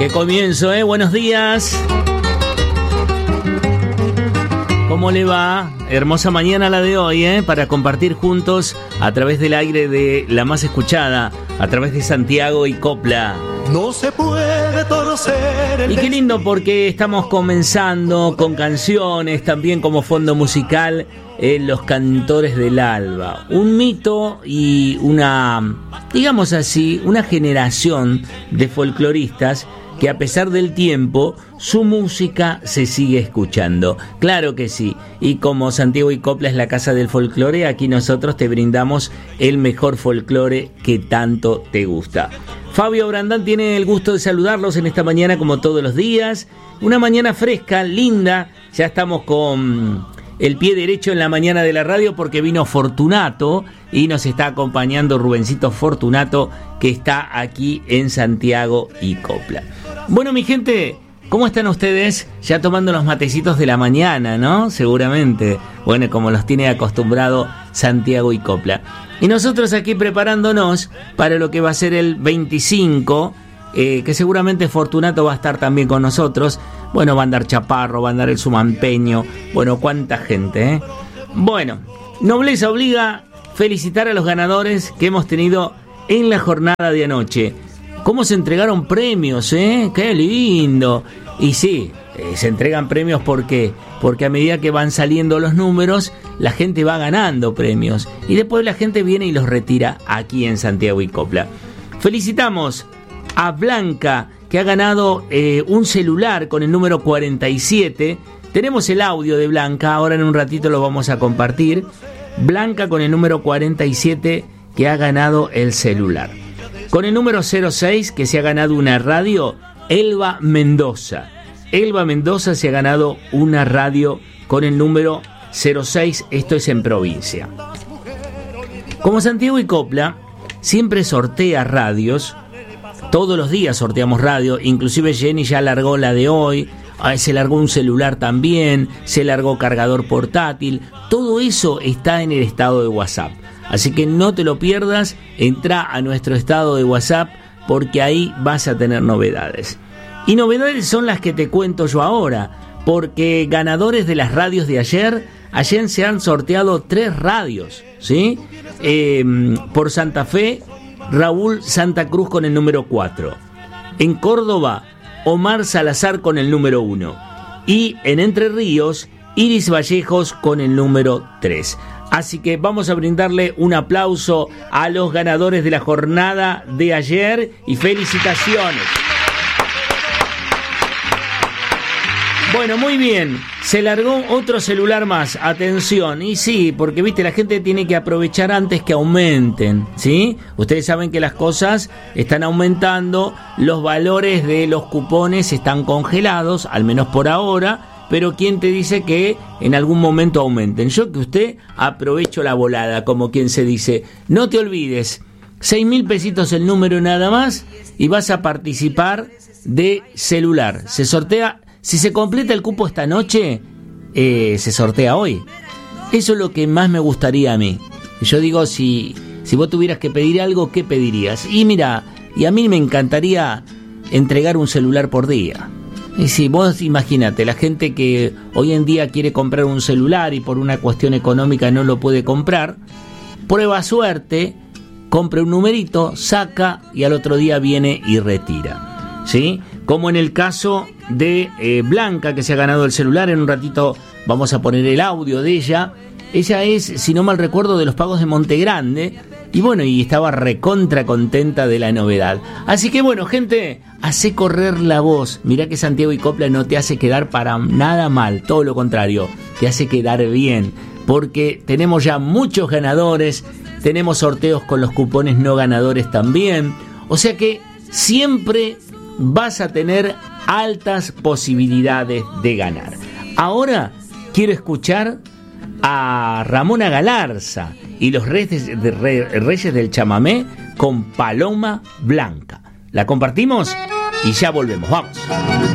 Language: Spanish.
Qué comienzo, Buenos días. ¿Cómo le va? Hermosa mañana la de hoy, para compartir juntos a través del aire de la más escuchada, a través de Santiago y Copla. No se puede torcer el... Y qué lindo porque estamos comenzando con canciones, también como fondo musical, Los Cantores del Alba. Un mito y una, digamos así, una generación de folcloristas que a pesar del tiempo, su música se sigue escuchando. Claro que sí. Y como Santiago y Copla es la casa del folclore, aquí nosotros te brindamos el mejor folclore que tanto te gusta. Fabio Brandán tiene el gusto de saludarlos en esta mañana como todos los días. Una mañana fresca, linda. Ya estamos con el pie derecho en la mañana de la radio porque vino Fortunato y nos está acompañando Rubencito Fortunato, que está aquí en Santiago y Copla. Bueno, mi gente, ¿cómo están ustedes? Ya tomando los matecitos de la mañana, ¿no? Seguramente. Bueno, como los tiene acostumbrado Santiago y Copla. Y nosotros aquí preparándonos para lo que va a ser el 25, que seguramente Fortunato va a estar también con nosotros. Bueno, va a andar Chaparro, va a andar el Sumampeño. Bueno, cuánta gente, Bueno, nobleza obliga felicitar a los ganadores que hemos tenido en la jornada de anoche. ¿Cómo se entregaron premios, ¡Qué lindo! Y sí, se entregan premios porque a medida que van saliendo los números, la gente va ganando premios. Y después la gente viene y los retira aquí en Santiago y Copla. Felicitamos a Blanca, que ha ganado un celular con el número 47. Tenemos el audio de Blanca, ahora en un ratito lo vamos a compartir. Blanca con el número 47 que ha ganado el celular. Con el número 06 que se ha ganado una radio, Elba Mendoza. Elba Mendoza se ha ganado una radio con el número 06, esto es en provincia. Como Santiago y Copla siempre sortea radios, todos los días sorteamos radio, inclusive Jenny ya largó la de hoy, se largó un celular también, se largó cargador portátil, todo eso está en el estado de WhatsApp. Así que no te lo pierdas, entra a nuestro estado de WhatsApp porque ahí vas a tener novedades. Y novedades son las que te cuento yo ahora, porque ganadores de las radios de ayer se han sorteado 3 radios, ¿sí? Por Santa Fe, Raúl Santa Cruz con el número 4. En Córdoba, Omar Salazar con el número 1. Y en Entre Ríos, Iris Vallejos con el número 3. Así que vamos a brindarle un aplauso a los ganadores de la jornada de ayer y felicitaciones. Bueno, muy bien, se largó otro celular más, atención, y sí, porque viste, la gente tiene que aprovechar antes que aumenten, ¿sí? Ustedes saben que las cosas están aumentando, los valores de los cupones están congelados, al menos por ahora, pero ¿quién te dice que en algún momento aumenten? Yo que usted aprovecho la volada, como quien se dice. No te olvides, 6.000 pesitos el número nada más y vas a participar de celular. Se sortea, si se completa el cupo esta noche, se sortea hoy. Eso es lo que más me gustaría a mí. Yo digo, si vos tuvieras que pedir algo, ¿qué pedirías? Y mira, y a mí me encantaría entregar un celular por día. Y si vos imagínate, la gente que hoy en día quiere comprar un celular y por una cuestión económica no lo puede comprar, prueba suerte, compra un numerito, saca y al otro día viene y retira, ¿sí? Como en el caso de Blanca, que se ha ganado el celular. En un ratito vamos a poner el audio de ella. Ella es, si no mal recuerdo, de los Pagos de Monte Grande. Y bueno, y estaba recontra contenta de la novedad. Así que bueno, gente, hace correr la voz. Mirá que Santiago y Copla no te hace quedar para nada mal. Todo lo contrario, te hace quedar bien. Porque tenemos ya muchos ganadores. Tenemos sorteos con los cupones no ganadores también. O sea que siempre vas a tener altas posibilidades de ganar. Ahora quiero escuchar a Ramona Galarza y los Reyes del Chamamé con Paloma Blanca. ¿La compartimos? Y ya volvemos, vamos.